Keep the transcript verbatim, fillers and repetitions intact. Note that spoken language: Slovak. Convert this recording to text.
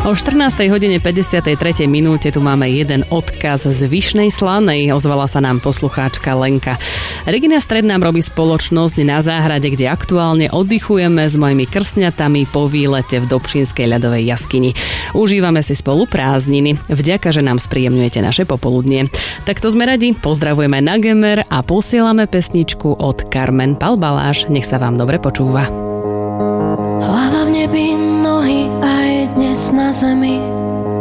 O štrnástej hodine päťdesiatej tretej minúte tu máme jeden odkaz z Vyšnej Slanej. Ozvala sa nám poslucháčka Lenka. Regina Stred nám robí spoločnosť na záhrade, kde aktuálne oddychujeme s mojimi krstňatami po výlete v Dobšinskej ľadovej jaskyni. Užívame si spolu prázdniny. Vďaka, že nám spríjemňujete naše popoludnie. Takto sme radi, pozdravujeme na Gemer a posielame pesničku od Carmen Palbaláš. Nech sa vám dobre počúva. Hlava v nebi, nohy aj dnes na zemi.